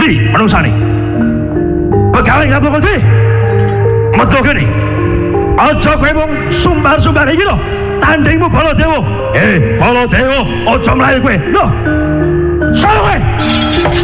Iki manungsane. Pegawe ngapa kowe? Metu kene. Aja kowe mung sumbar-sumbar iki lho. Tandingmu Baladewa. Baladewa, aja mlayu kowe. Lho. Sawe.